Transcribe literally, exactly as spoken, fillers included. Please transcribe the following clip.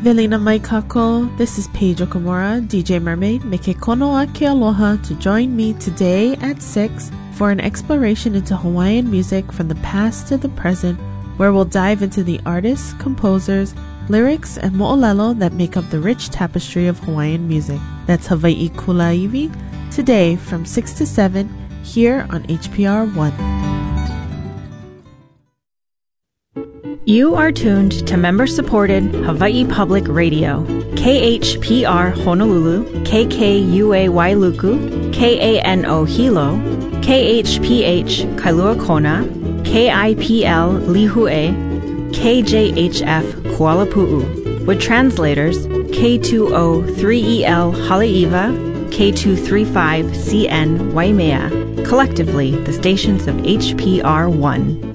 Velina Maikako, this is Paige Okamura, D J Mermaid, Meke Konoa Ke Aloha, to join me today at six for an exploration into Hawaiian music from the past to the present, where we'll dive into the artists, composers, lyrics, and mo'olelo that make up the rich tapestry of Hawaiian music. That's Hawaii Kulaiwi, today from six to seven, here on H P R one. You are tuned to member-supported Hawaii Public Radio, K H P R Honolulu, K K U A Wailuku, K A N O Hilo, K H P H Kailua Kona, K I P L Lihue, K J H F Kuala Pu'u, with translators K two oh three E L Haleiwa, K two thirty-five C N Waimea, collectively the stations of H P R one.